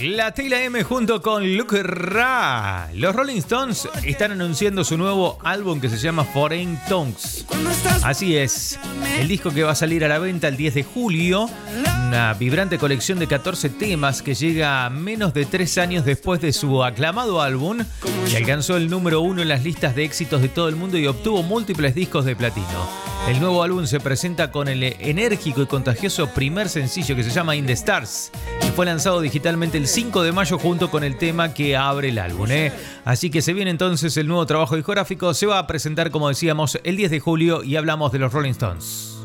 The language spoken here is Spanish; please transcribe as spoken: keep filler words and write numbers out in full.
La Tela M junto con Luke Ra. Los Rolling Stones están anunciando su nuevo álbum que se llama Foreign Tongues. Así es, el disco que va a salir a la venta el diez de julio. Una vibrante colección de catorce temas que llega menos de tres años después de su aclamado álbum y alcanzó el número uno en las listas de éxitos de todo el mundo y obtuvo múltiples discos de platino. El nuevo álbum se presenta con el enérgico y contagioso primer sencillo que se llama In the Stars, que fue lanzado digitalmente el cinco de mayo junto con el tema que abre el álbum. ¿eh? Así que se viene entonces el nuevo trabajo discográfico, se va a presentar, como decíamos, el diez de julio y hablamos de los Rolling Stones.